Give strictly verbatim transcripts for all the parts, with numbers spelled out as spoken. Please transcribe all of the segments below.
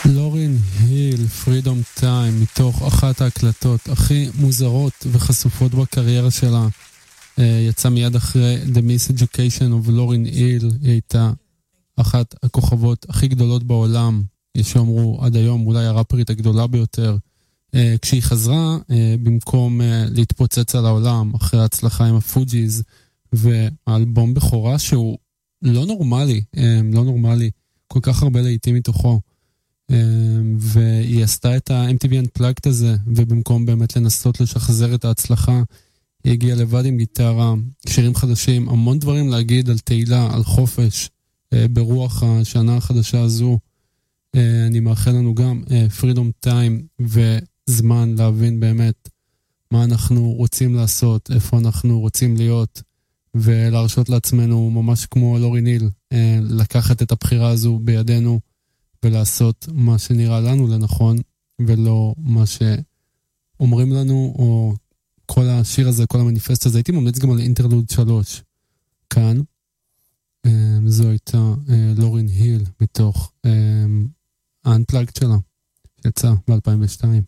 לורין היל, פרידום טיים, מתוך אחת ההקלטות הכי מוזרות וחשופות בקריירה שלה. יצא מיד אחרי The Miseducation of לורין היל. היא הייתה אחת הכוכבות הכי גדולות בעולם, יש שאומרו עד היום אולי הראפרית הגדולה ביותר. כשהיא חזרה, במקום להתפוצץ על העולם אחרי ההצלחה עם הפוג'יז והאלבום בכורה שהוא לא נורמלי, לא נורמלי, כל כך הרבה לעיתים מתוכו, והיא עשתה את ה-אם טי וי Unplugged הזה, ובמקום באמת לנסות לשחזר את ההצלחה, היא הגיעה לבד עם גיטרה, שירים חדשים, המון דברים להגיד על תהילה, על חופש, ברוח השנה החדשה הזו. אני מאחל לנו גם פרידום טיים וזמן להבין באמת מה אנחנו רוצים לעשות, איפה אנחנו רוצים להיות, ולהרשות לעצמנו ממש כמו לורין היל, לקחת את הבחירה הזו בידינו ולעשות מה שנראה לנו לנכון, ולא מה שאומרים לנו, או כל השיר הזה, כל המניפסט הזה. הייתי ממליץ גם על אינטרלוד שלוש כאן. זו הייתה לורין היל מתוך ה-Unplugged שלה, שיצא ב-אלפיים ושתיים.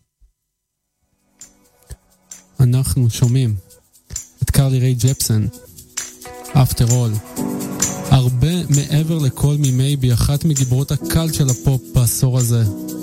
אנחנו שומעים את קרלי ריי ג'פסון, After All. הרבה מעבר לכל מימי בי, אחת מגיבורות הקל של הפופ בעשור הזה.